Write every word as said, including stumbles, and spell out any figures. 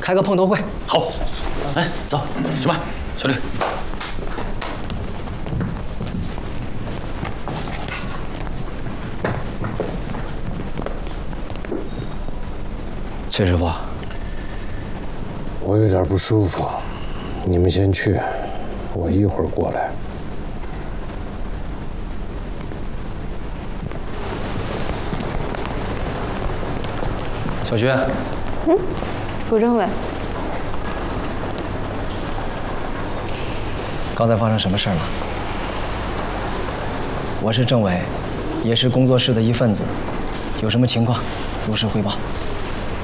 开个碰头会。 好，哎，走，去吧，小吕。 崔师傅， 我有点不舒服，你们先去，我一会儿过来。 小徐， 嗯，楚政委， 刚才发生什么事儿了？我是政委，也是工作室的一份子，有什么情况如实汇报。